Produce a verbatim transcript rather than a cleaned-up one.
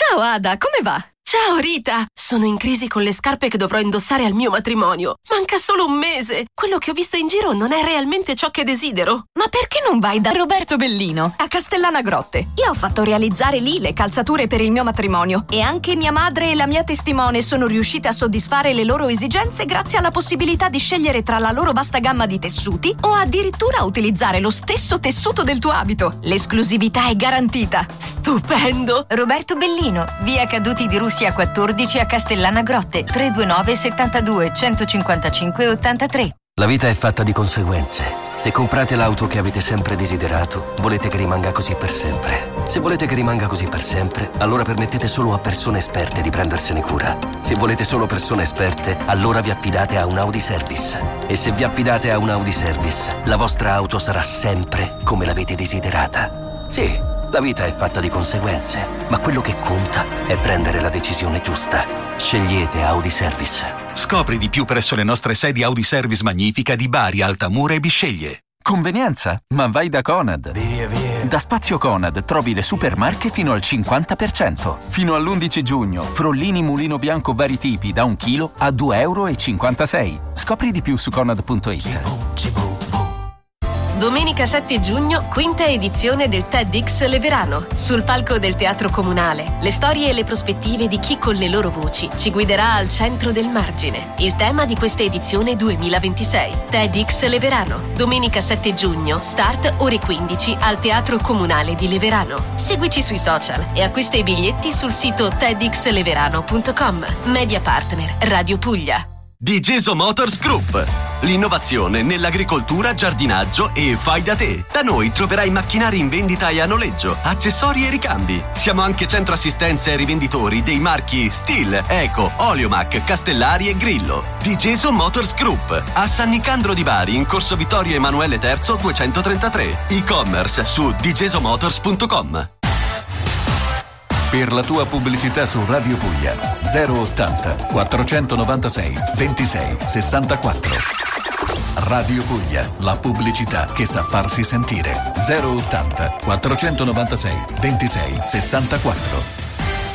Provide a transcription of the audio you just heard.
Ciao Ada, come va? Ciao Rita, sono in crisi con le scarpe che dovrò indossare al mio matrimonio. Manca solo un mese. Quello che ho visto in giro non è realmente ciò che desidero. Ma perché non vai da Roberto Bellino a Castellana Grotte? Io ho fatto realizzare lì le calzature per il mio matrimonio e anche mia madre e la mia testimone sono riuscite a soddisfare le loro esigenze grazie alla possibilità di scegliere tra la loro vasta gamma di tessuti o addirittura utilizzare lo stesso tessuto del tuo abito. L'esclusività è garantita. Stupendo! Roberto Bellino, via Caduti di Russia quattordici a Castellana Grotte, tre due nove settantadue centocinquantacinque ottantatré. La vita è fatta di conseguenze. Se comprate l'auto che avete sempre desiderato, volete che rimanga così per sempre. Se volete che rimanga così per sempre, allora permettete solo a persone esperte di prendersene cura. Se volete solo persone esperte, allora vi affidate a un Audi Service. E se vi affidate a un Audi Service, la vostra auto sarà sempre come l'avete desiderata. Sì, la vita è fatta di conseguenze, ma quello che conta è prendere la decisione giusta. Scegliete Audi Service. Scopri di più presso le nostre sedi Audi Service Magnifica di Bari, Altamura e Bisceglie. Convenienza? Ma vai da Conad. Via, via. Da Spazio Conad trovi le supermarche fino al cinquanta per cento. Fino all'undici giugno, Frollini Mulino Bianco vari tipi da un chilo a due e cinquantasei euro. Scopri di più su conad punto it. Domenica sette giugno, quinta edizione del TEDx Leverano. Sul palco del Teatro Comunale, le storie e le prospettive di chi con le loro voci ci guiderà al centro del margine. Il tema di questa edizione duemilaventisei. TEDx Leverano. Domenica sette giugno, start ore quindici al Teatro Comunale di Leverano. Seguici sui social e acquista i biglietti sul sito tedx leverano punto com. Media partner Radio Puglia. Digeso Motors Group. L'innovazione nell'agricoltura, giardinaggio e fai da te. Da noi troverai macchinari in vendita e a noleggio, accessori e ricambi. Siamo anche centro assistenza e rivenditori dei marchi Stihl, Eco, Oleomac, Castellari e Grillo. Digeso Motors Group. A San Nicandro di Bari, in corso Vittorio Emanuele terzo duecentotrentatré. E-commerce su digesomotors punto com. Per la tua pubblicità su Radio Puglia zero ottanta quattrocentonovantasei ventisei sessantaquattro. Radio Puglia, la pubblicità che sa farsi sentire. zero ottanta quattrocentonovantasei ventisei sessantaquattro.